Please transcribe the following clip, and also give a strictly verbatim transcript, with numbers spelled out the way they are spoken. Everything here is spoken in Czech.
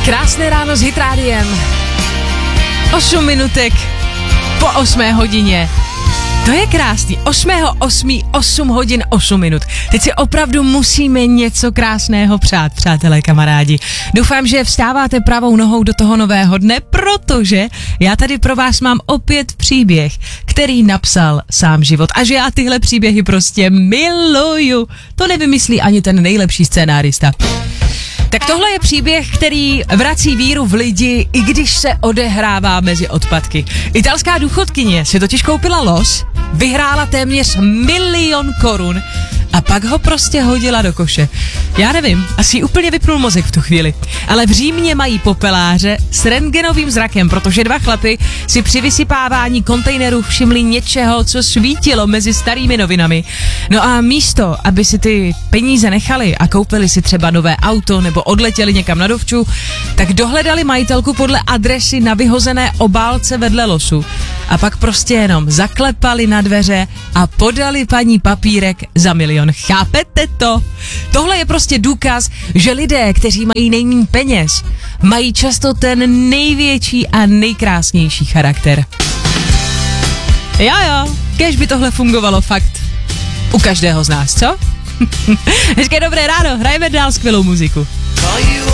Krásné ráno s Hitrádiem. osm minutek po osmé hodině. To je krásný. osmého osmého osm hodin osm minut. Teď si opravdu musíme něco krásného přát, přátelé, kamarádi. Doufám, že vstáváte pravou nohou do toho nového dne, protože já tady pro vás mám opět příběh, který napsal sám život. A že já tyhle příběhy prostě miluju. To nevymyslí ani ten nejlepší scénárista. Tak tohle je příběh, který vrací víru v lidi, i když se odehrává mezi odpadky. Italská důchodkyně si totiž koupila los, vyhrála téměř milion korun a pak ho prostě hodila do koše. Já nevím, asi jí úplně vypnul mozek v tu chvíli. Ale v Římě mají popeláře s rentgenovým zrakem, protože dva chlapy si při vysypávání kontejnerů všimli něčeho, co svítilo mezi starými novinami. No a místo, aby si ty peníze nechali a koupili si třeba nové auto nebo odletěli někam na dovču, tak dohledali majitelku podle adresy na vyhozené obálce vedle losu. A pak prostě jenom zaklepali na dveře a podali paní papírek za milion. Chápete to? Tohle je prostě důkaz, že lidé, kteří mají nejméně peněz, mají často ten největší a nejkrásnější charakter. Jo jo, kéž by tohle fungovalo fakt u každého z nás, co? Hezké dobré ráno, hrajeme dál skvělou muziku.